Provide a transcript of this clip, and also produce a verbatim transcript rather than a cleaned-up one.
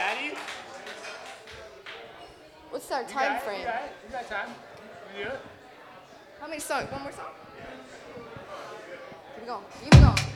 Daddy. What's our You time got it, frame? You got it. You got time. You do it. How many songs? One more song? Keep it going. Keep it going.